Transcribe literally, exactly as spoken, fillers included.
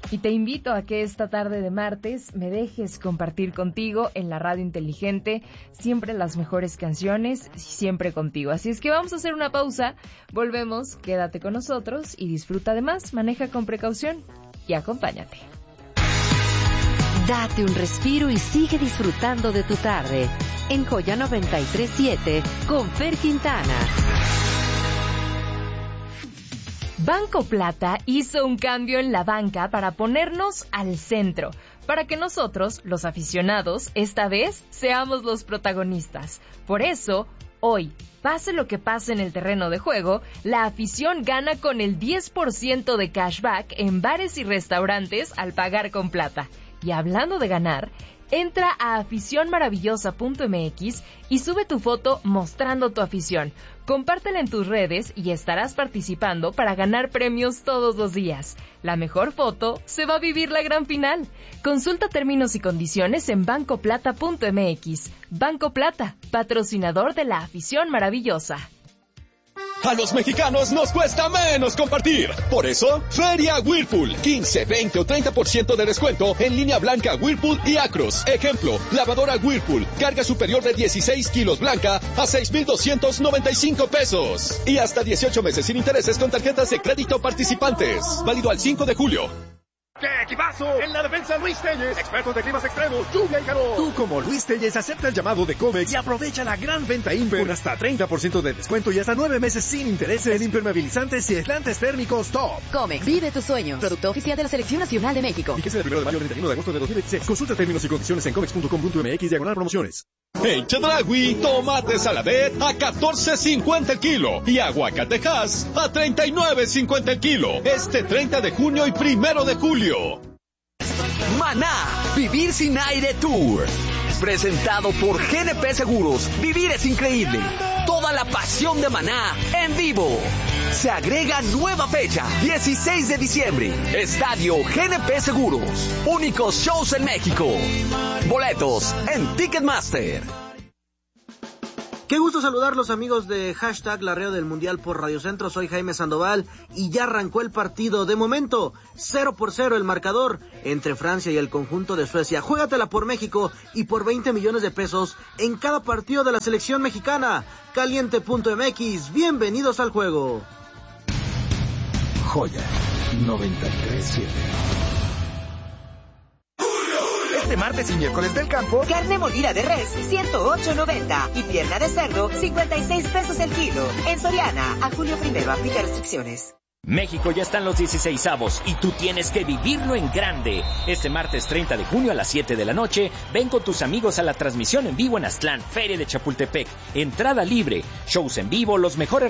Y te invito a que esta tarde de martes me dejes compartir contigo en la radio inteligente siempre las mejores canciones, siempre contigo. Así es que vamos a hacer una pausa, volvemos, quédate con nosotros y disfruta además, maneja con precaución y acompáñate. Date un respiro y sigue disfrutando de tu tarde en Joya noventa y tres punto siete con Fer Quintana. Banco Plata hizo un cambio en la banca para ponernos al centro, para que nosotros, los aficionados, esta vez seamos los protagonistas. Por eso, hoy, pase lo que pase en el terreno de juego, la afición gana con el diez por ciento de cashback en bares y restaurantes al pagar con Plata. Y hablando de ganar, entra a afición maravillosa punto m x y sube tu foto mostrando tu afición. Compártela en tus redes y estarás participando para ganar premios todos los días. La mejor foto se va a vivir la gran final. Consulta términos y condiciones en banco plata punto m x. Banco Plata, patrocinador de la afición maravillosa. A los mexicanos nos cuesta menos compartir. Por eso, Feria Whirlpool. quince, veinte o treinta por ciento de descuento en línea blanca Whirlpool y Acros. Ejemplo, lavadora Whirlpool. Carga superior de dieciséis kilos blanca a seis mil doscientos noventa y cinco pesos. Y hasta dieciocho meses sin intereses con tarjetas de crédito participantes. Válido al cinco de julio. ¡Qué equipazo! En la defensa Luis Telles, expertos de climas extremos, lluvia y calor. Tú como Luis Telles acepta el llamado de Comex y aprovecha la gran venta Imper con hasta treinta por ciento de descuento y hasta nueve meses sin intereses en impermeabilizantes y aislantes térmicos top. Comex, vive tus sueños. Producto oficial de la Selección Nacional de México. Fíjese del primero de mayo al treinta y uno de agosto de dos mil veintiséis. Consulta términos y condiciones en comex punto com punto m x diagonal promociones. En Chedraui, tomate saladet a catorce cincuenta el kilo y aguacatejas a treinta y nueve cincuenta el kilo. Este treinta de junio y primero de julio. Maná, Vivir sin Aire Tour. Presentado por G N P Seguros. Vivir es increíble. Toda la pasión de Maná en vivo. Se agrega nueva fecha, dieciséis de diciembre. Estadio G N P Seguros. Únicos shows en México. Boletos en Ticketmaster. Qué gusto saludarlos, amigos de hashtag Larreo del Mundial por Radio Centro. Soy Jaime Sandoval y ya arrancó el partido. De momento, cero por cero el marcador entre Francia y el conjunto de Suecia. Juégatela por México y por veinte millones de pesos en cada partido de la selección mexicana. Caliente punto m x, bienvenidos al juego. Joya noventa y tres punto siete. Este martes y miércoles del campo, carne molida de res, ciento ocho noventa y pierna de cerdo, cincuenta y seis pesos el kilo. En Soriana, a julio primero, aplica restricciones. México ya están los dieciseisavos y tú tienes que vivirlo en grande. Este martes treinta de junio a las siete de la noche, ven con tus amigos a la transmisión en vivo en Aztlán, Feria de Chapultepec. Entrada libre, shows en vivo, los mejores